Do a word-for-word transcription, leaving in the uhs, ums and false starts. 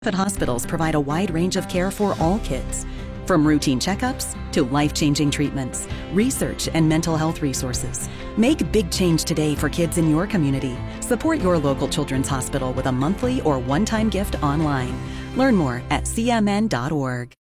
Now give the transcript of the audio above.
Nonprofit hospitals provide a wide range of care for all kids. From routine checkups to life-changing treatments, research, and mental health resources. Make big change today for kids in your community. Support your local children's hospital with a monthly or one-time gift online. Learn more at c m n dot org.